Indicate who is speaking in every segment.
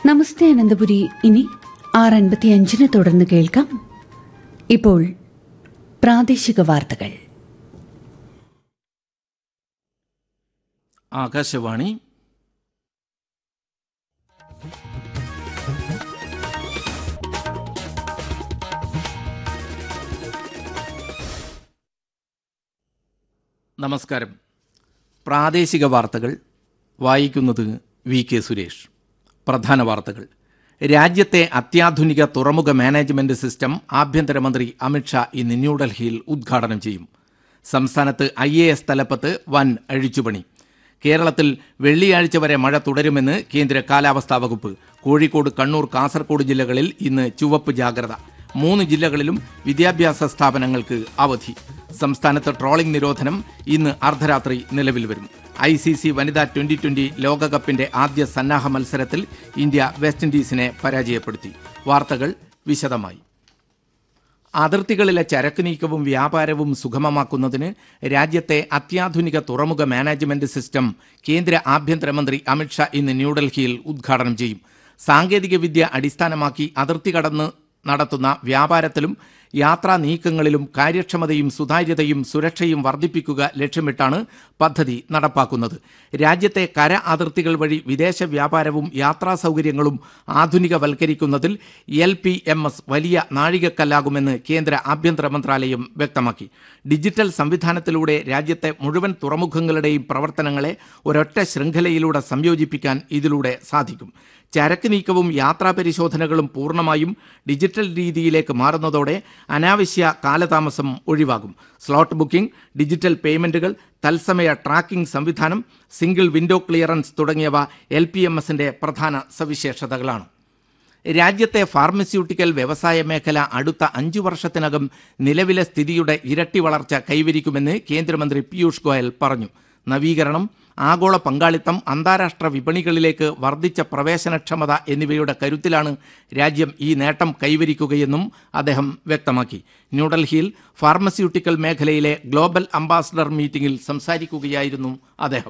Speaker 1: നമസ്തേ അനന്തപുരി ഇനി 6:55 തുടർന്ന് കേൾക്കാം. ഇപ്പോൾ പ്രാദേശിക വാർത്തകൾ.
Speaker 2: ആകാശവാണി. നമസ്കാരം. പ്രാദേശിക വാർത്തകൾ വായിക്കുന്നത് വി കെ സുരേഷ്. പ്രധാന വാർത്തകൾ. രാജ്യത്തെ അത്യാധുനിക തുറമുഖ മാനേജ്മെന്റ് സിസ്റ്റം ആഭ്യന്തരമന്ത്രി അമിത്ഷാ ഇന്ന് ന്യൂഡൽഹിയിൽ ഉദ്ഘാടനം ചെയ്യും. സംസ്ഥാനത്ത് IAS തലപ്പത്ത് വൻ അഴിച്ചുപണി. കേരളത്തിൽ വെള്ളിയാഴ്ച വരെ മഴ തുടരുമെന്ന് കേന്ദ്ര കാലാവസ്ഥാ വകുപ്പ്. കോഴിക്കോട്, കണ്ണൂർ, കാസർഗോഡ് ജില്ലകളിൽ ഇന്ന് ചുവപ്പ് ജാഗ്രത. 3 ജില്ലകളിലും വിദ്യാഭ്യാസ സ്ഥാപനങ്ങൾക്ക് അവധി. സംസ്ഥാനത്ത് ട്രോളിംഗ് നിരോധനം ഇന്ന് അർദ്ധരാത്രി നിലവിൽ വരും. ICC വനിതാ 2020 ലോകകപ്പിന്റെ ആദ്യ സന്നാഹ മത്സരത്തിൽ ഇന്ത്യ വെസ്റ്റ് ഇൻഡീസിനെ പരാജയപ്പെടുത്തി. വാർത്തകൾ വിശദമായി. അതിർത്തികളിലെ ചരക്ക് നീക്കവും വ്യാപാരവും സുഗമമാക്കുന്നതിന് രാജ്യത്തെ അത്യാധുനിക തുറമുഖ മാനേജ്മെന്റ് സിസ്റ്റം കേന്ദ്ര ആഭ്യന്തരമന്ത്രി അമിത്ഷാ ഇന്ന് ന്യൂഡൽഹിയിൽ ഉദ്ഘാടനം ചെയ്യും. സാങ്കേതികവിദ്യ അടിസ്ഥാനമാക്കി അതിർത്തി കടന്ന് നടത്തുന്ന വ്യാപാരത്തിലും യാത്രാ നീക്കങ്ങളിലും കാര്യക്ഷമതയും സുതാര്യതയും സുരക്ഷയും വർദ്ധിപ്പിക്കുക ലക്ഷ്യമിട്ടാണ് പദ്ധതി നടപ്പാക്കുന്നത്. രാജ്യത്തെ കര അതിർത്തികൾ വഴി വിദേശ വ്യാപാരവും യാത്രാ സൗകര്യങ്ങളും ആധുനികവൽക്കരിക്കുന്നതിൽ LPMS വലിയ നാഴികക്കല്ലാകുമെന്ന് കേന്ദ്ര ആഭ്യന്തര മന്ത്രാലയം വ്യക്തമാക്കി. ഡിജിറ്റൽ സംവിധാനത്തിലൂടെ രാജ്യത്തെ മുഴുവൻ തുറമുഖങ്ങളുടെയും പ്രവർത്തനങ്ങളെ ഒരൊറ്റ ശൃംഖലയിലൂടെ സംയോജിപ്പിക്കാൻ ഇതിലൂടെ സാധിക്കും. ചരക്ക് നീക്കവും യാത്രാ പരിശോധനകളും പൂർണ്ണമായും ഡിജിറ്റൽ രീതിയിലേക്ക് മാറുന്നതോടെ അനാവശ്യ കാലതാമസം ഒഴിവാകും. സ്ലോട്ട് ബുക്കിംഗ്, ഡിജിറ്റൽ പേയ്മെന്റുകൾ, തത്സമയ ട്രാക്കിംഗ് സംവിധാനം, സിംഗിൾ വിൻഡോ ക്ലിയറൻസ് തുടങ്ങിയവ LPMSന്റെ പ്രധാന സവിശേഷതകളാണ്. രാജ്യത്തെ ഫാർമസ്യൂട്ടിക്കൽ വ്യവസായ മേഖല അടുത്ത 5 വർഷത്തിനകം നിലവിലെ സ്ഥിതിയുടെ ഇരട്ടി വളർച്ച കൈവരിക്കുമെന്ന് കേന്ദ്രമന്ത്രി പീയൂഷ് ഗോയൽ പറഞ്ഞു. നവീകരണം, ആഗോള പങ്കാളിത്തം, അന്താരാഷ്ട്ര വിപണികളിലേക്ക് വർദ്ധിച്ച പ്രവേശനക്ഷമത എന്നിവയുടെ കരുത്തിലാണ് രാജ്യം ഈ നേട്ടം കൈവരിക്കുകയെന്നും അദ്ദേഹം വ്യക്തമാക്കി. ന്യൂഡൽഹിയിൽ ഫാർമസ്യൂട്ടിക്കൽ മേഖലയിലെ ഗ്ലോബൽ അംബാസഡർ മീറ്റിംഗിൽ സംസാരിക്കുകയായിരുന്നു അദ്ദേഹം.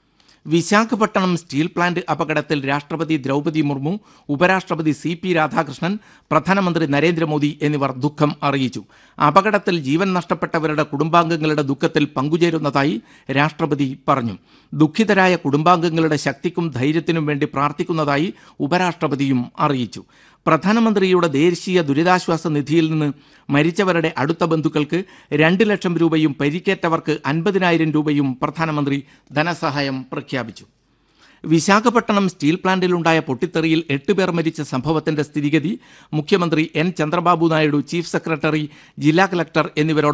Speaker 2: വിശാഖപട്ടണം സ്റ്റീൽ പ്ലാന്റ് അപകടത്തിൽ രാഷ്ട്രപതി ദ്രൗപദി മുർമു, ഉപരാഷ്ട്രപതി CP രാധാകൃഷ്ണൻ, പ്രധാനമന്ത്രി നരേന്ദ്രമോദി എന്നിവർ ദുഃഖം അറിയിച്ചു. അപകടത്തിൽ ജീവൻ നഷ്ടപ്പെട്ടവരുടെ കുടുംബാംഗങ്ങളുടെ ദുഃഖത്തിൽ പങ്കുചേരുന്നതായി രാഷ്ട്രപതി പറഞ്ഞു. ദുഃഖിതരായ കുടുംബാംഗങ്ങളുടെ ശക്തിക്കും ധൈര്യത്തിനും വേണ്ടി പ്രാർത്ഥിക്കുന്നതായി ഉപരാഷ്ട്രപതിയും അറിയിച്ചു. പ്രധാനമന്ത്രിയുടെ ദേശീയ ദുരിതാശ്വാസ നിധിയിൽ നിന്ന് മരിച്ചവരുടെ അടുത്ത ബന്ധുക്കൾക്ക് 2 ലക്ഷം രൂപയും പരിക്കേറ്റവർക്ക് 50,000 രൂപയും പ്രധാനമന്ത്രി ധനസഹായം പ്രഖ്യാപിച്ചു. വിശാഖപട്ടണം സ്റ്റീൽ പ്ലാന്റിലുണ്ടായ പൊട്ടിത്തെറിയിൽ 8 പേർ മരിച്ച സംഭവത്തിന്റെ സ്ഥിതിഗതി മുഖ്യമന്ത്രി N. Chandrababu Naidu, chief secretary, ജില്ലാ കളക്ടർ എന്നിവരോട്